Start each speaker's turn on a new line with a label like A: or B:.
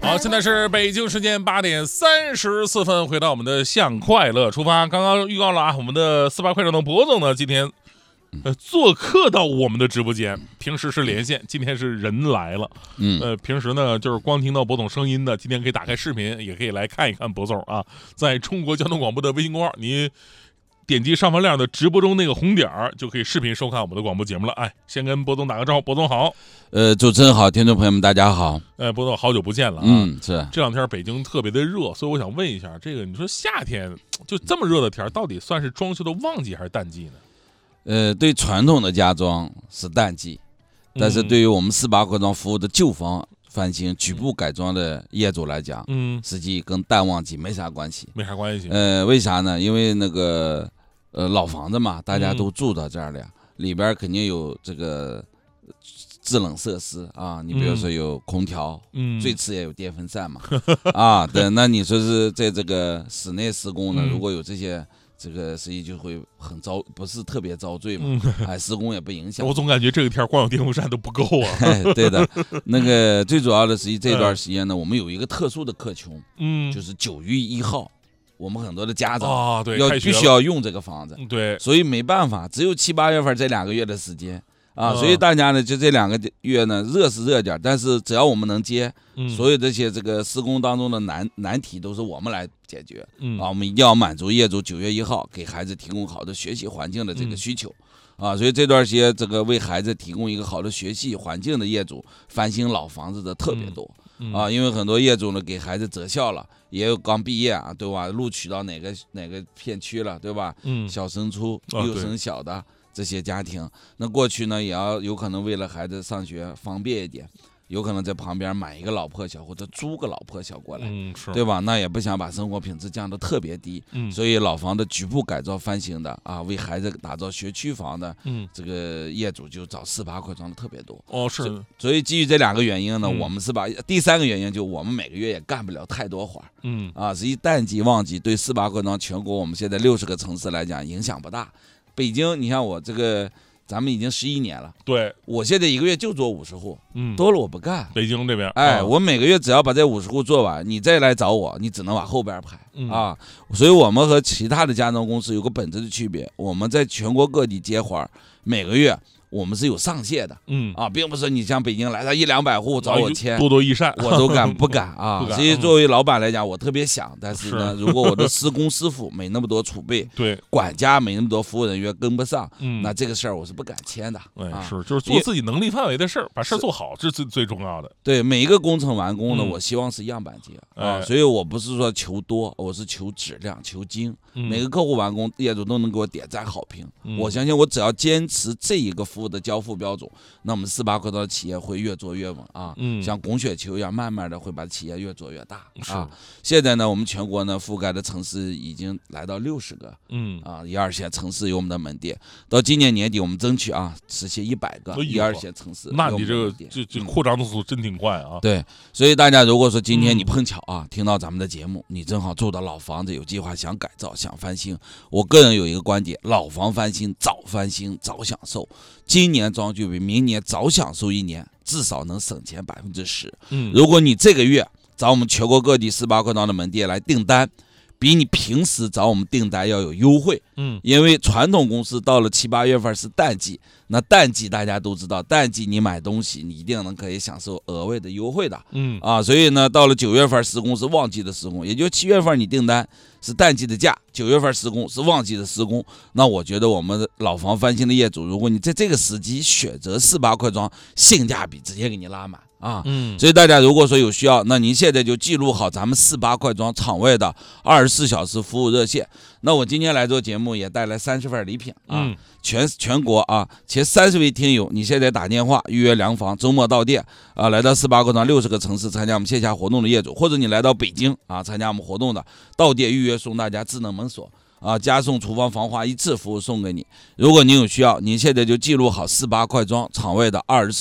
A: 好，现在是北京时间8:34，回到我们的向快乐出发。刚刚预告了啊，我们的48快手的博总呢，今天做客到我们的直播间。平时是连线，今天是人来了。平时呢就是光听到博总声音的，今天可以打开视频，也可以来看一看博总啊。在中国交通广播的微信公号，你点击上方亮的直播中那个红点儿，就可以视频收看我们的广播节目了。哎，先跟博总打个招呼，博总好。
B: 主持人好，听众朋友们大家好。
A: 博总好久不见了啊。
B: 是
A: 这两天北京特别的热，所以我想问一下，这个你说夏天就这么热的天，到底算是装修的旺季还是淡季
B: 呢？对传统的家装是淡季，但是对于我们48快装服务的旧房翻新、局部改装的业主来讲，实际跟淡旺季没啥关系。
A: 没啥关系。
B: 为啥呢？因为那个老房子嘛，大家都住到这儿了，里边肯定有这个制冷设施啊，你比如说有空调，最迟也有电风扇嘛，啊，对，那你说是在这个室内施工呢，如果有这些，这个实际就会很不是特别遭罪嘛，施工也不影响。
A: 我总感觉这个天光有电风扇都不够啊。
B: 对的，那个最主要的实际这段时间呢，我们有一个特殊的客群，就是9月1号。我们很多的家长必须要用这个房子，
A: 对，
B: 所以没办法，只有7、8月份这2个月的时间啊，所以大家呢就这2个月呢热是热点，但是只要我们能接，所有这些这个施工当中的难题都是我们来解决，我们一定要满足业主9月1号给孩子提供好的学习环境的这个需求。所以这段时间这个为孩子提供一个好的学习环境的业主翻新老房子的特别多。因为很多业主呢给孩子择校了，也有刚毕业啊，对吧？录取到哪个片区了，对吧？小升初、幼升小的这些家庭，那过去呢也要有可能为了孩子上学方便一点，有可能在旁边买一个老破小或者租个老破小过来，对吧？那也不想把生活品质降得特别低，所以老房的局部改造翻新的啊，为孩子打造学区房的，这个业主就找48快装的特别多。
A: 是。
B: 所以基于这2个原因呢，我们第3个原因就我们每个月也干不了太多活实际淡季旺季对48快装全国我们现在60个城市来讲影响不大。北京，你像我这个。咱们已经11年了，对，我现在1个月就做50户，多了我不干。
A: 北京这边，
B: 我每个月只要把这50户做完，你再来找我，你只能往后边排啊。所以我们和其他的家装公司有个本质的区别，我们在全国各地接活，每个月我们是有上限的，并不是你像北京来了100-200户找我签，
A: 多多益善，
B: 我都不敢啊。所以作为老板来讲，我特别想，但是呢，如果我的施工师傅没那么多储备，
A: 对，
B: 管家没那么多服务人员跟不上，那这个事儿我是不敢签的。
A: 就是做自己能力范围的事儿，把事儿做好，这是最重要的。
B: 对，每一个工程完工呢，我希望是样板间所以我不是说求多，我是求质量、求精。每个客户完工，业主都能给我点赞好评。我相信我只要坚持这一个服务的交付标准，那我们48快装的企业会越做越稳啊。像滚雪球一样，慢慢的会把企业越做越大啊。现在呢，我们全国呢覆盖的城市已经来到60个，1、2线城市有我们的门店。到今年年底，我们争取实现100个1、2线城市。
A: 那你这个这扩张的速度真挺快啊。
B: 对，所以大家如果说今天你碰巧听到咱们的节目，你正好住到老房子，有计划想改造、想翻新，我个人有一个观点：老房翻新早享受。今年装修比明年早享受1年，至少能省钱10%。如果你这个月找我们全国各地48快装的门店来订单，比你平时找我们订单要有优惠。因为传统公司到了7、8月份是淡季，那淡季大家都知道，淡季你买东西你一定能可以享受额外的优惠的。所以呢，到了9月份施工是旺季的施工，也就7月份你订单是淡季的价，9月份施工是旺季的施工。那我觉得我们的老房翻新的业主，如果你在这个时机选择48快装，性价比直接给你拉满。所以大家如果说有需要，那您现在就记录好咱们48快装场外的24小时服务热线。那我今天来做节目也带来30份礼品全国前30位听友，你现在打电话预约量房，周末到店来到48快装60个城市参加我们线下活动的业主，或者你来到北京参加我们活动的，到店预约送大家智能门锁。加送厨房防滑1次服务送给你。如果您有需要，您现在就记录好48快装场外的24